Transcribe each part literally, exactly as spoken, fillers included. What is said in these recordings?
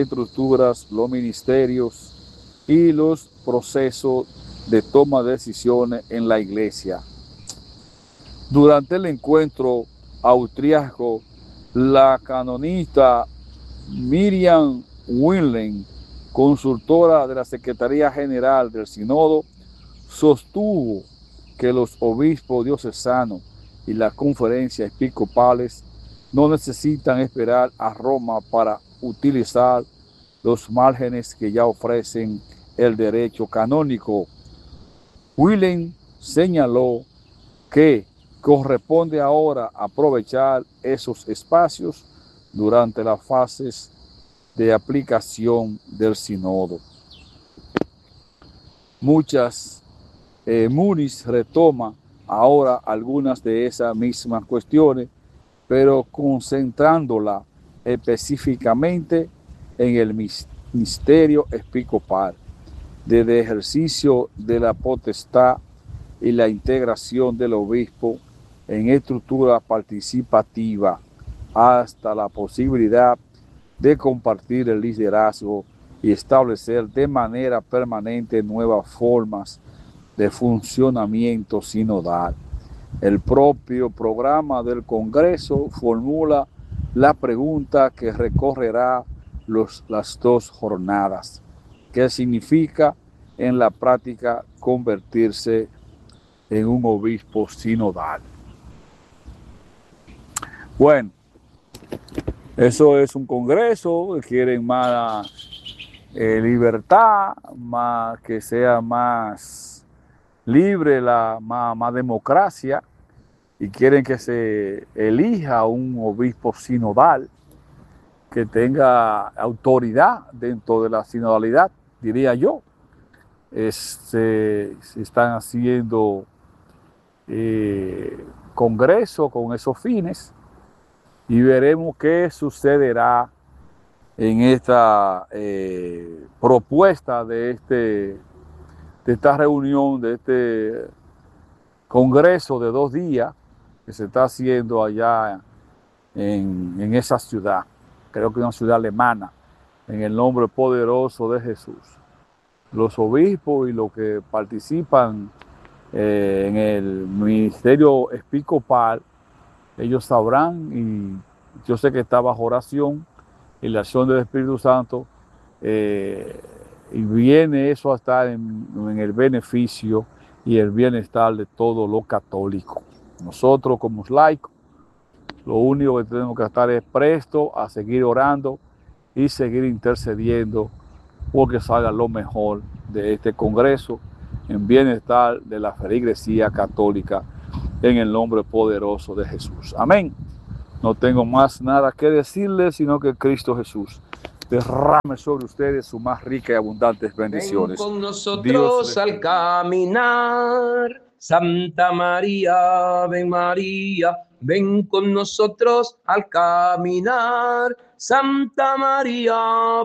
estructuras, los ministerios y los procesos de toma de decisiones en la iglesia. Durante el encuentro austriaco, la canonista Miriam Winlen, consultora de la Secretaría General del Sínodo, sostuvo que los obispos diocesanos y las conferencias episcopales no necesitan esperar a Roma para utilizar los márgenes que ya ofrecen el derecho canónico. Winlen señaló que corresponde ahora aprovechar esos espacios durante las fases de aplicación del sínodo. Muchas eh, Muniz retoma ahora algunas de esas mismas cuestiones, pero concentrándola específicamente en el ministerio episcopal, desde ejercicio de la potestad y la integración del obispo en estructura participativa hasta la posibilidad de compartir el liderazgo y establecer de manera permanente nuevas formas de funcionamiento sinodal. El propio programa del Congreso formula la pregunta que recorrerá los, las dos jornadas. ¿Qué significa en la práctica convertirse en un obispo sinodal? Bueno, eso es un congreso, quieren más eh, libertad, más que sea más libre, la, más, más democracia, y quieren que se elija un obispo sinodal que tenga autoridad dentro de la sinodalidad, diría yo. Este, se están haciendo eh, congresos con esos fines y veremos qué sucederá en esta eh, propuesta de, este, de esta reunión, de este congreso de dos días que se está haciendo allá en, en esa ciudad, creo que una ciudad alemana, en el nombre poderoso de Jesús. Los obispos y los que participan eh, en el ministerio episcopal, ellos sabrán, y yo sé que está bajo oración y la acción del Espíritu Santo, eh, y viene eso a estar en, en el beneficio y el bienestar de todos los católicos. Nosotros como laicos, lo único que tenemos que estar es prestos a seguir orando y seguir intercediendo porque salga lo mejor de este congreso en bienestar de la feligresía católica en el nombre poderoso de Jesús. Amén. No tengo más nada que decirles, sino que Cristo Jesús derrame sobre ustedes sus más ricas y abundantes bendiciones. Ven con nosotros al caminar, Santa María, ven María, ven con nosotros al caminar, Santa María,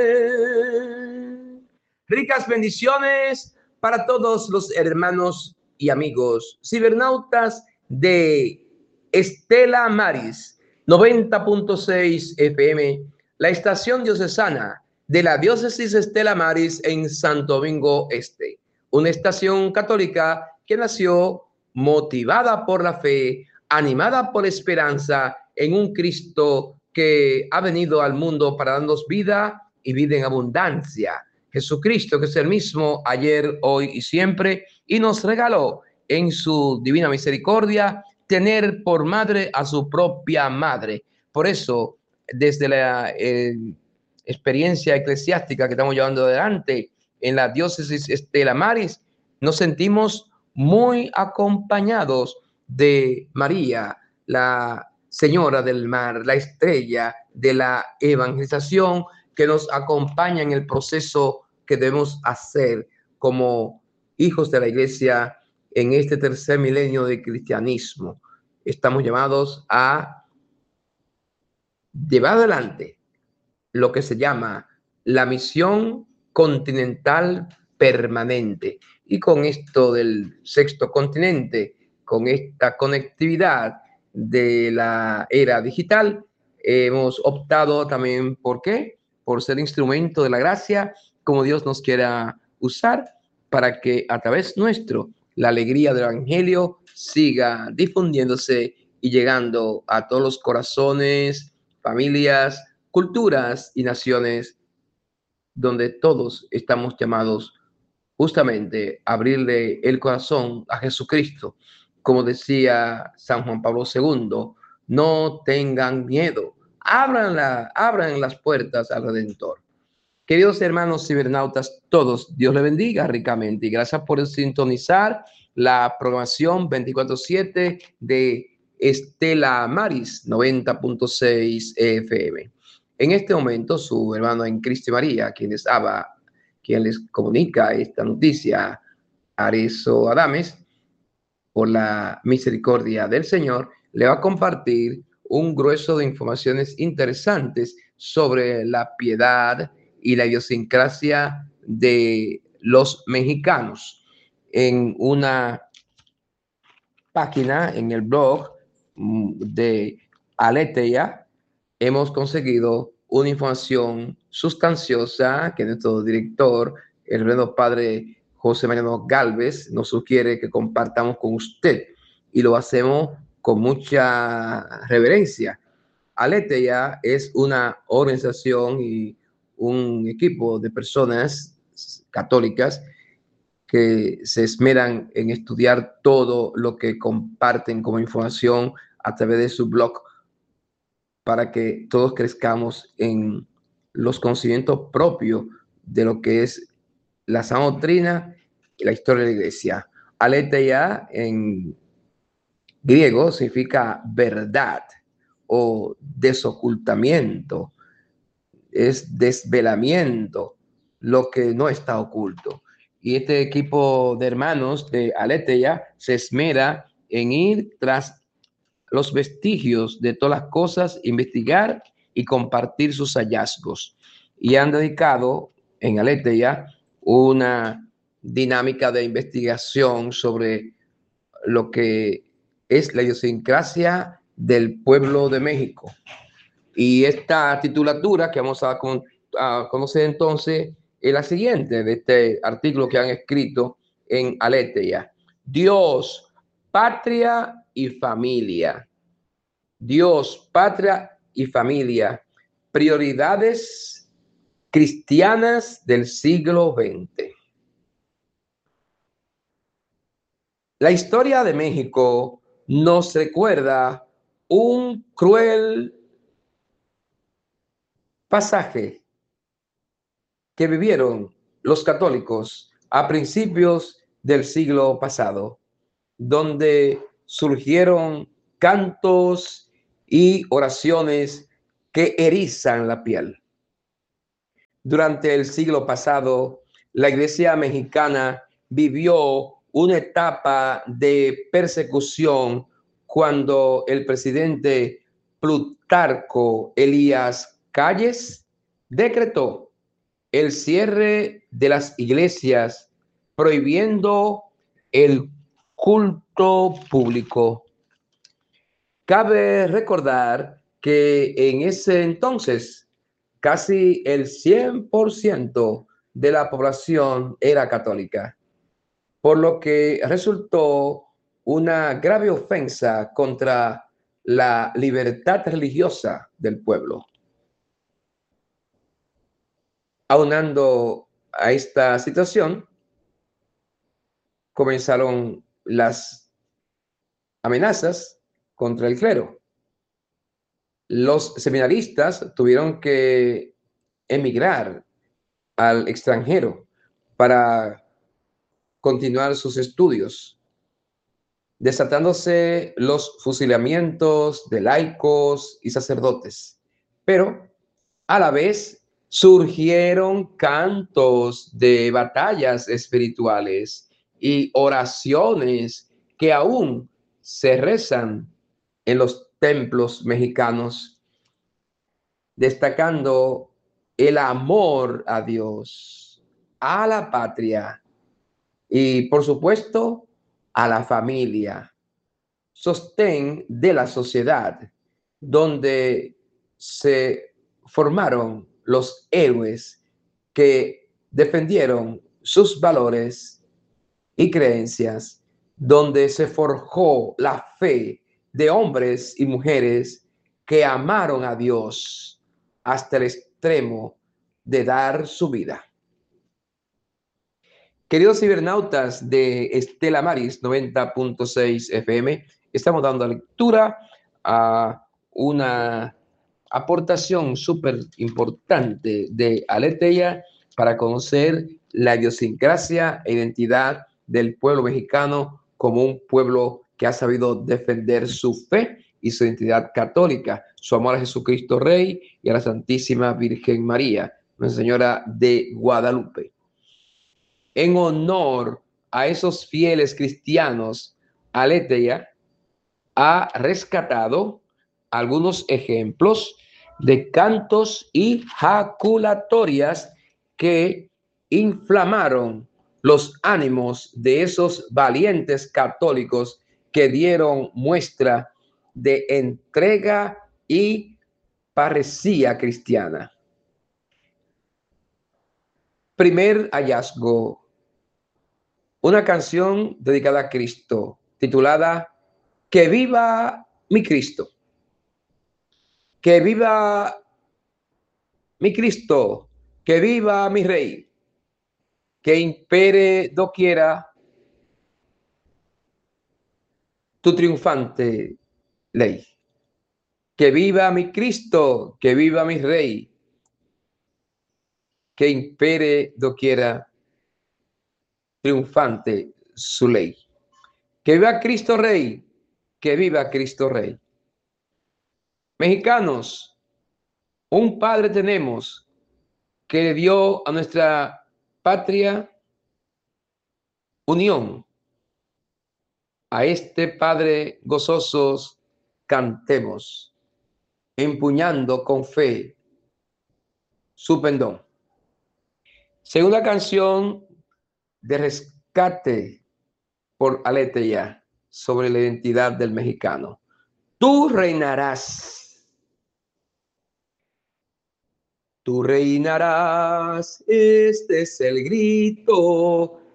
ven. Ricas bendiciones para todos los hermanos y amigos cibernautas de Estela Maris, noventa punto seis F M, la estación diocesana de la diócesis Estela Maris en Santo Domingo Este, una estación católica que nació motivada por la fe, animada por esperanza en un Cristo que ha venido al mundo para darnos vida y vida en abundancia. Jesucristo, que es el mismo ayer, hoy y siempre, y nos regaló en su divina misericordia tener por madre a su propia madre. Por eso, desde la eh, experiencia eclesiástica que estamos llevando adelante en la diócesis Estela Maris, nos sentimos muy acompañados de María, la Señora del Mar, la estrella de la evangelización que nos acompaña en el proceso que debemos hacer como hijos de la Iglesia en este tercer milenio de cristianismo. Estamos llamados a llevar adelante lo que se llama la misión continental permanente. Y con esto del sexto continente, con esta conectividad de la era digital, hemos optado también, ¿por qué? por ser instrumento de la gracia, como Dios nos quiera usar, para que a través nuestro la alegría del Evangelio siga difundiéndose y llegando a todos los corazones, familias, culturas y naciones donde todos estamos llamados justamente a abrirle el corazón a Jesucristo. Como decía San Juan Pablo segundo, no tengan miedo, abran, la, abran las puertas al Redentor. Queridos hermanos cibernautas, todos, Dios les bendiga ricamente y gracias por sintonizar la programación veinticuatro siete de Estela Maris noventa punto seis F M. En este momento, su hermano en Cristo y María, quien les habla, quien les comunica esta noticia, Arezo Adames, por la misericordia del Señor, le va a compartir un grueso de informaciones interesantes sobre la piedad y la idiosincrasia de los mexicanos. En una página, en el blog de Aleteia, hemos conseguido una información sustanciosa que nuestro director, el reverendo padre José Mariano Galvez, nos sugiere que compartamos con usted, y lo hacemos con mucha reverencia. Aleteia es una organización y un equipo de personas católicas que se esmeran en estudiar todo lo que comparten como información a través de su blog, para que todos crezcamos en los conocimientos propios de lo que es la sana doctrina y la historia de la iglesia. Aletheia en griego significa verdad o desocultamiento, es desvelamiento, lo que no está oculto. Y este equipo de hermanos de Aletheia se esmera en ir tras los vestigios de todas las cosas, investigar y compartir sus hallazgos. Y han dedicado en Aletheia una dinámica de investigación sobre lo que es la idiosincrasia del pueblo de México. Y esta titulatura que vamos a, con, a conocer entonces es la siguiente de este artículo que han escrito en Aletheia: Dios, patria y familia. Dios, patria y familia, prioridades cristianas del siglo veinte. La historia de México nos recuerda un cruel pasaje que vivieron los católicos a principios del siglo pasado, donde surgieron cantos y oraciones que erizan la piel. Durante el siglo pasado, la Iglesia mexicana vivió una etapa de persecución cuando el presidente Plutarco Elías Calles decretó el cierre de las iglesias, prohibiendo el culto público. Cabe recordar que en ese entonces casi el cien por ciento de la población era católica, por lo que resultó una grave ofensa contra la libertad religiosa del pueblo. Aunando a esta situación, comenzaron las amenazas contra el clero. Los seminaristas tuvieron que emigrar al extranjero para continuar sus estudios, desatándose los fusilamientos de laicos y sacerdotes. Pero a la vez surgieron cantos de batallas espirituales y oraciones que aún se rezan en los templos mexicanos, destacando el amor a Dios, a la patria y, por supuesto, a la familia, sostén de la sociedad, donde se formaron los héroes que defendieron sus valores y creencias, donde se forjó la fe de hombres y mujeres que amaron a Dios hasta el extremo de dar su vida. Queridos cibernautas de Estela Maris noventa punto seis F M, estamos dando lectura a una aportación súper importante de Aleteia para conocer la idiosincrasia e identidad del pueblo mexicano como un pueblo que ha sabido defender su fe y su identidad católica, su amor a Jesucristo Rey y a la Santísima Virgen María, Nuestra Señora de Guadalupe. En honor a esos fieles cristianos, Aleteia ha rescatado algunos ejemplos de cantos y jaculatorias que inflamaron los ánimos de esos valientes católicos que dieron muestra de entrega y parresía cristiana. Primer hallazgo: una canción dedicada a Cristo, titulada Que viva mi Cristo. Que viva mi Cristo, que viva mi Rey, que impere doquiera tu triunfante ley. Que viva mi Cristo, que viva mi Rey, que impere doquiera triunfante su ley. Que viva Cristo Rey, que viva Cristo Rey. Mexicanos, un Padre tenemos que le dio a nuestra patria unión. A este Padre gozosos cantemos, empuñando con fe su pendón. Segunda canción de rescate por Aleteia sobre la identidad del mexicano. Tú reinarás. Tú reinarás, este es el grito